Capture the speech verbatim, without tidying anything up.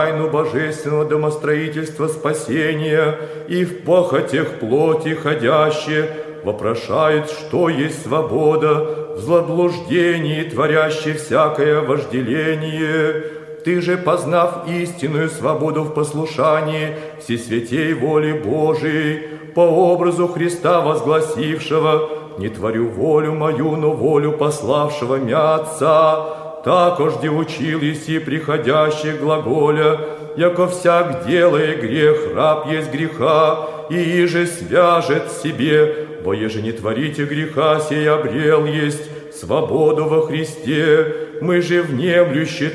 тайну божественного домостроительства спасения и в похотях плоти ходящие, вопрошают, что есть свобода, в злоблуждении творящее всякое вожделение. Ты же, познав истинную свободу в послушании всесвятей воли Божией, по образу Христа возгласившего: «Не творю волю мою, но волю пославшего мя Отца», такожде учил еси приходящих глаголя, яко всяк, делая грех, раб есть греха, и иже свяжет себе, бо еже не творите греха, сей обрел есть свободу во Христе. Мы же внемлющие